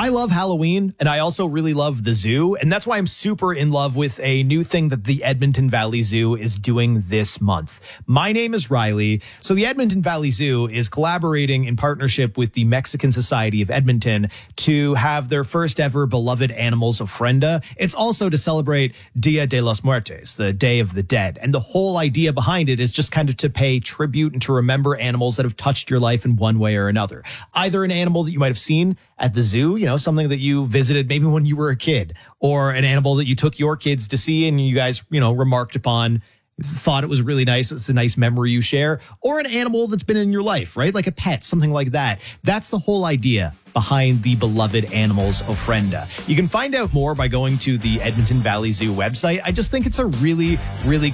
I love Halloween, and I also really love the zoo, and that's why I'm super in love with a new thing that the Edmonton Valley Zoo is doing this month. My name is Riley. So the Edmonton Valley Zoo is collaborating in partnership with the Mexican Society of Edmonton to have their first ever Beloved Animals Ofrenda. It's also to celebrate Dia de los Muertos, the Day of the Dead. And the whole idea behind it is just kind of to pay tribute and to remember animals that have touched your life in one way or another. Either an animal that you might have seen at the zoo, something that you visited maybe when you were a kid, or an animal that you took your kids to see and you guys, remarked upon, thought it was really nice. It's a nice memory you share, or an animal that's been in your life, right? Like a pet, something like that. That's the whole idea behind the Beloved Animals Ofrenda. You can find out more by going to the Edmonton Valley Zoo website. I just think it's a really, really